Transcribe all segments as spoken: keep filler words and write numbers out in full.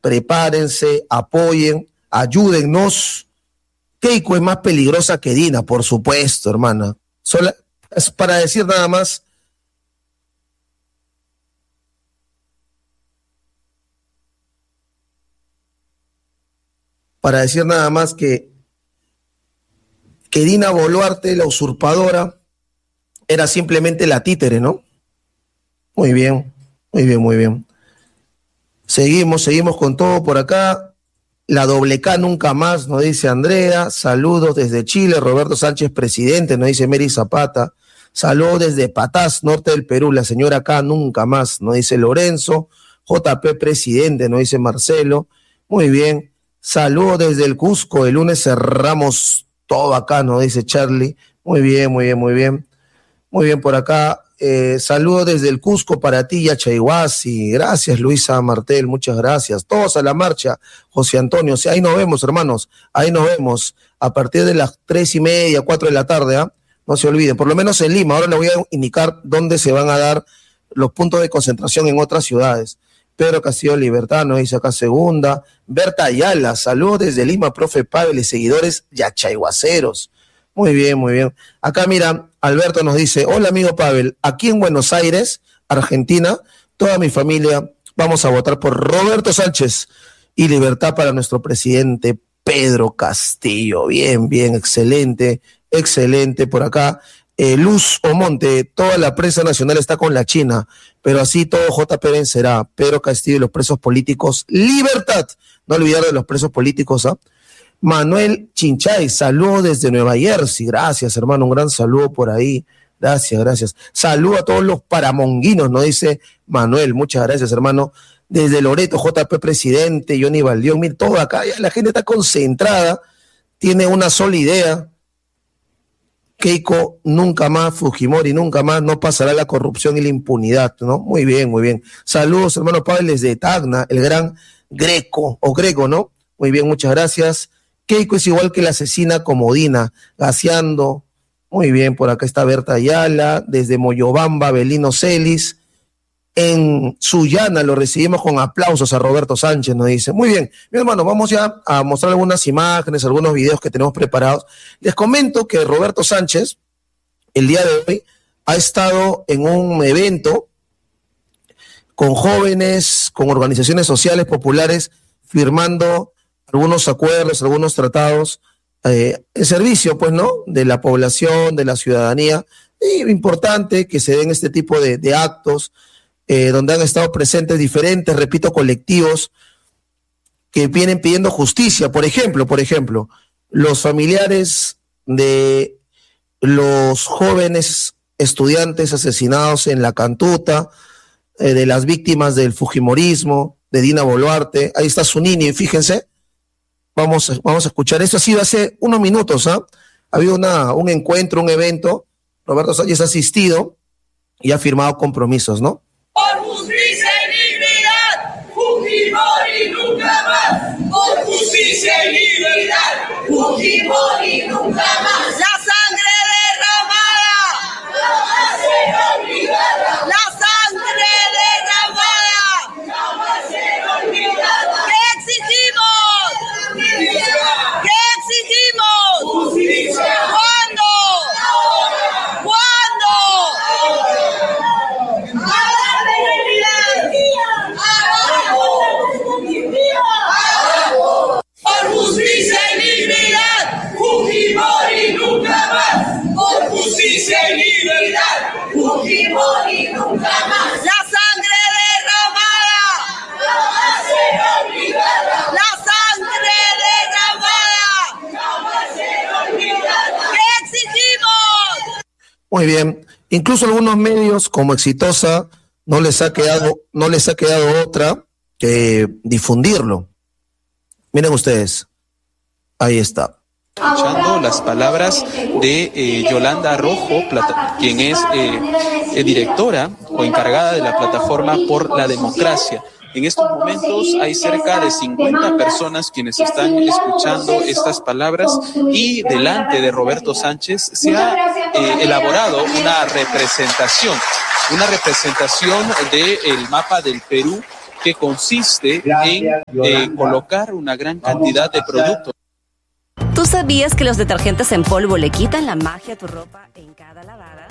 prepárense, apoyen, ayúdennos. Keiko es más peligrosa que Dina, por supuesto, hermana. Solo, es para decir nada más. Para decir nada más que, que Dina Boluarte, la usurpadora, era simplemente la títere, ¿no? Muy bien, muy bien, muy bien. Seguimos, seguimos con todo por acá. La doble K nunca más, nos dice Andrea. Saludos desde Chile. Roberto Sánchez, presidente, nos dice Mary Zapata. Saludos desde Patás, norte del Perú. La señora K nunca más, nos dice Lorenzo. J P, presidente, nos dice Marcelo. Muy bien. Saludos desde el Cusco. El lunes cerramos todo acá, nos dice Charlie. Muy bien, muy bien, muy bien. Muy bien por acá. Eh, saludos desde el Cusco para ti, Yachayhuasi. Gracias, Luisa Martel, muchas gracias. Todos a la marcha, José Antonio. Sí, ahí nos vemos, hermanos. Ahí nos vemos. A partir de las tres y media, cuatro de la tarde, ¿ah? ¿eh? No se olviden. Por lo menos en Lima. Ahora les voy a indicar dónde se van a dar los puntos de concentración en otras ciudades. Pedro Castillo Libertad nos dice acá segunda. Berta Ayala, saludos desde Lima, profe Pavel y seguidores yachayhuaceros. Muy bien, muy bien. Acá mira, Alberto nos dice, hola amigo Pavel, aquí en Buenos Aires, Argentina, toda mi familia vamos a votar por Roberto Sánchez y libertad para nuestro presidente Pedro Castillo. Bien, bien, excelente, excelente por acá. Eh, Luz Omonte, toda la prensa nacional está con la China, pero así todo J P vencerá. Pedro Castillo y los presos políticos, libertad. No olvidar de los presos políticos, ¿ah? ¿eh? Manuel Chinchay, saludo desde Nueva Jersey. Gracias, hermano, un gran saludo por ahí. Gracias, gracias. Saludo a todos los paramonguinos, nos dice Manuel. Muchas gracias, hermano. Desde Loreto, J P presidente, Johnny Valdión. Mira, todo acá, ya la gente está concentrada, tiene una sola idea. Keiko nunca más, Fujimori nunca más, no pasará la corrupción y la impunidad, ¿no? Muy bien, muy bien. Saludos, hermano Pablo, desde Tacna, el gran Greco, o Greco, ¿no? Muy bien, muchas gracias. Keiko es igual que la asesina Comodina, gaseando. Muy bien, por acá está Berta Ayala, desde Moyobamba, Belino Celis. En Sullana lo recibimos con aplausos a Roberto Sánchez, nos dice. Muy bien, mi hermano, vamos ya a mostrar algunas imágenes, algunos videos que tenemos preparados. Les comento que Roberto Sánchez, el día de hoy, ha estado en un evento con jóvenes, con organizaciones sociales populares, firmando algunos acuerdos, algunos tratados eh, en servicio, pues, ¿no?, de la población, de la ciudadanía. Y importante que se den este tipo de, de actos, Eh, donde han estado presentes diferentes, repito, colectivos que vienen pidiendo justicia. Por ejemplo, por ejemplo, los familiares de los jóvenes estudiantes asesinados en La Cantuta, eh, de las víctimas del fujimorismo, de Dina Boluarte. Ahí está su niño, y fíjense, vamos, vamos a escuchar. Esto ha sido hace unos minutos, ¿ah? ¿eh? Ha habido una, un encuentro, un evento. Roberto Sánchez ha asistido y ha firmado compromisos, ¿no? Por justicia y libertad, Fujimori nunca más. Por justicia y libertad, Fujimori nunca más. La sangre derramada no va a ser olvidada. La sangre derramada no va a ser olvidada. ¿Qué exigimos? Justicia. ¿Qué exigimos? Justicia. ¿Cuándo? Ahora. ¿Cuándo? Ahora. Por justicia y libertad, Fujimori nunca más. Por justicia y libertad, Fujimori nunca más. La sangre derramada no va a ser olvidada. La sangre derramada no va a ser olvidada. ¿Qué exigimos? Muy bien. Incluso algunos medios como Exitosa no les ha quedado, no les ha quedado otra que difundirlo. Miren ustedes, ahí está. Escuchando las palabras de eh, Yolanda Rojo, plata, quien es eh, eh, directora o encargada de la plataforma por la democracia. En estos momentos hay cerca de cincuenta personas quienes están escuchando estas palabras y delante de Roberto Sánchez se ha eh, elaborado una representación, una representación del mapa del Perú que consiste en eh, colocar una gran cantidad de productos. ¿Tú sabías que los detergentes en polvo le quitan la magia a tu ropa en cada lavada?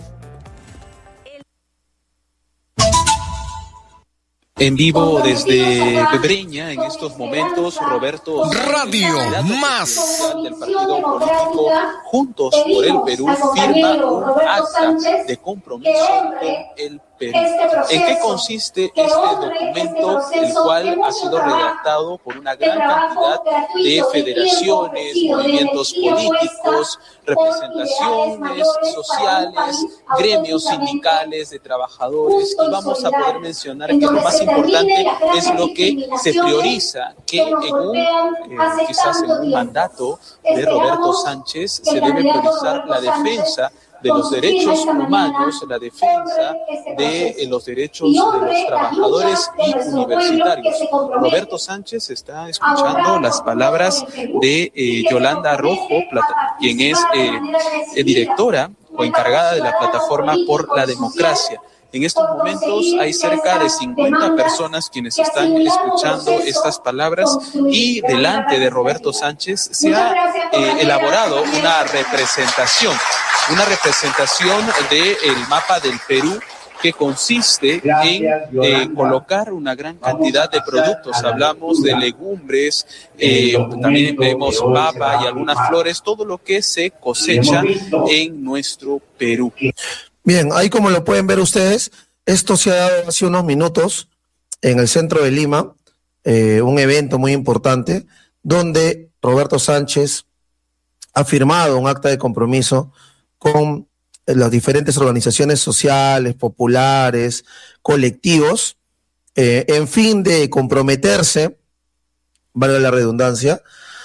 En vivo desde Breña, en estos momentos, Roberto Radio Más del partido político Juntos por el Perú firma un acta de compromiso con el Perú. ¿En qué consiste este documento, el cual ha sido redactado por una gran cantidad de federaciones, movimientos políticos, representaciones sociales, gremios sindicales de trabajadores? Y vamos a poder mencionar que lo más importante es lo que se prioriza, que en un, eh, quizás en un mandato de Roberto Sánchez se debe priorizar la defensa de los derechos humanos, la defensa de eh, los derechos de los trabajadores y universitarios. Roberto Sánchez está escuchando las palabras de eh, Yolanda Rojo, quien es eh, directora o encargada de la plataforma por la democracia. En estos momentos hay cerca de cincuenta personas quienes están escuchando estas palabras y delante de Roberto Sánchez se ha eh, elaborado una representación, una representación del mapa del Perú que consiste en eh, colocar una gran cantidad de productos. Hablamos de legumbres, eh, también vemos papa y algunas flores, todo lo que se cosecha en nuestro Perú. Bien, ahí como lo pueden ver ustedes, esto se ha dado hace unos minutos en el centro de Lima, eh, un evento muy importante, donde Roberto Sánchez ha firmado un acta de compromiso con las diferentes organizaciones sociales, populares, colectivos, eh, en fin de comprometerse, valga la redundancia,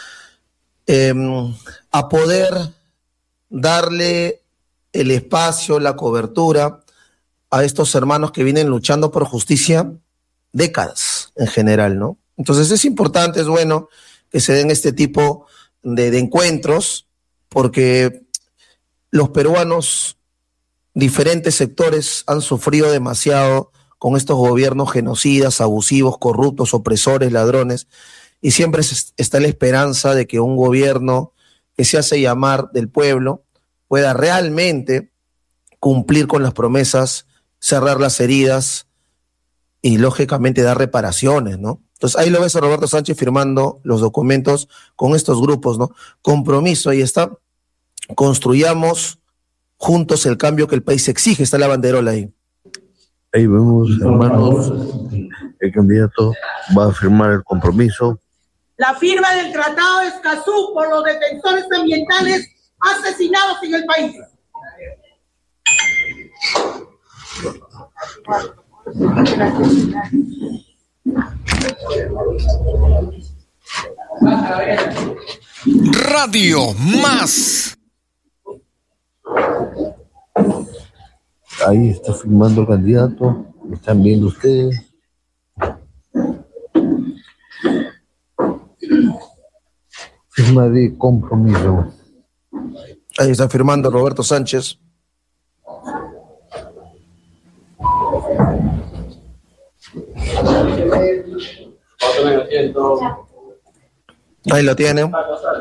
eh, a poder darle el espacio, la cobertura a estos hermanos que vienen luchando por justicia décadas en general, ¿no? Entonces es importante, es bueno que se den este tipo de, de encuentros, porque los peruanos, diferentes sectores, han sufrido demasiado con estos gobiernos genocidas, abusivos, corruptos, opresores, ladrones, y siempre está la esperanza de que un gobierno que se hace llamar del pueblo pueda realmente cumplir con las promesas, cerrar las heridas y lógicamente dar reparaciones, ¿no? Entonces ahí lo ves a Roberto Sánchez firmando los documentos con estos grupos, ¿no? Compromiso, ahí está. Construyamos juntos el cambio que el país exige, está la banderola ahí. Ahí vemos, hermanos, el candidato va a firmar el compromiso. La firma del Tratado de Escazú por los defensores ambientales asesinados en el país. Radio Más. Ahí está firmando el candidato, lo están viendo ustedes. Firma de compromiso. Ahí está firmando Roberto Sánchez. Ahí lo tienen.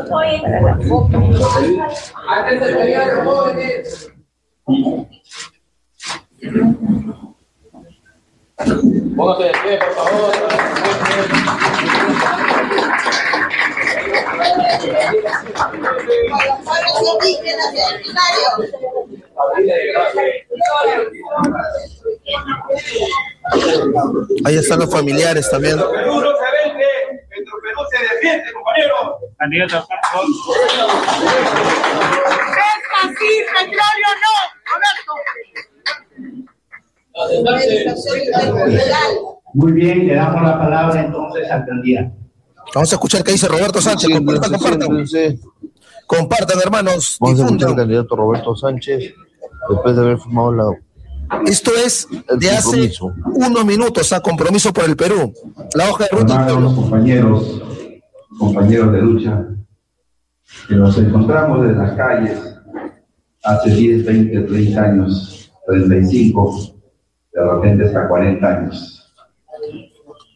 Póngase de pie, por favor. Ahí están los familiares también. Perú no se vende, nuestro Perú se defiende, compañero. Candidato. ¡Es así, petróleo no! ¡Roberto! Muy bien, le damos la palabra entonces al candidato. Vamos a escuchar qué dice Roberto Sánchez. Compartan, compartan. Compartan, hermanos. Vamos a escuchar al candidato Roberto Sánchez después de haber firmado la... Esto es de hace unos minutos a Compromiso por el Perú. La hoja de ruta. Hermanos, compañeros, compañeros de lucha, que nos encontramos en las calles hace diez, veinte, treinta años, treinta y cinco, de repente hasta cuarenta años.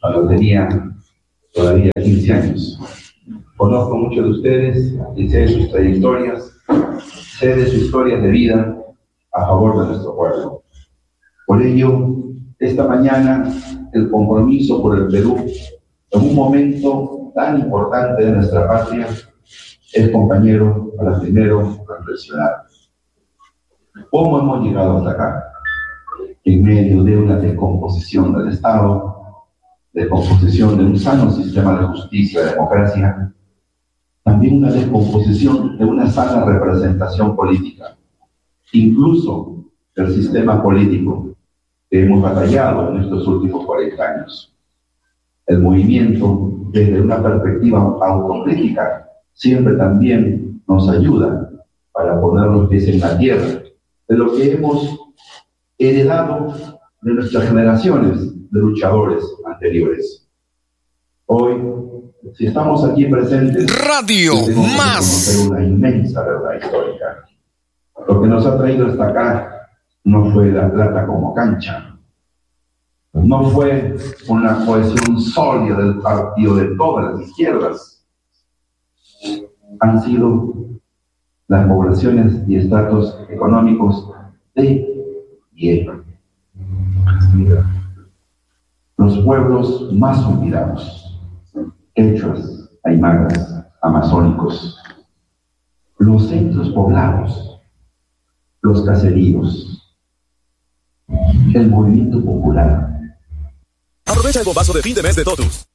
cuando tenía todavía quince años. Conozco muchos de ustedes y sé de sus trayectorias, sé de sus historias de vida a favor de nuestro pueblo. Por ello, esta mañana, el compromiso por el Perú, en un momento tan importante de nuestra patria, es, compañero, para primero reflexionar. ¿Cómo hemos llegado hasta acá? En medio de una descomposición del Estado, descomposición de un sano sistema de justicia y democracia, también una descomposición de una sana representación política, incluso del sistema político que hemos batallado en estos últimos cuarenta años. El movimiento, desde una perspectiva autocrítica, siempre también nos ayuda para poner los pies en la tierra de lo que hemos heredado de nuestras generaciones de luchadores anteriores. Hoy, si estamos aquí presentes, Radio Más, una inmensa verdad histórica. Lo que nos ha traído hasta acá no fue la plata como cancha, no fue una cohesión sólida del partido de todas las izquierdas, han sido las poblaciones y estratos económicos de y en los pueblos más olvidados, quechuas, aymaras, amazónicos, los centros poblados, los caseríos, el movimiento popular. Aprovecha el bombazo de fin de mes de Totus.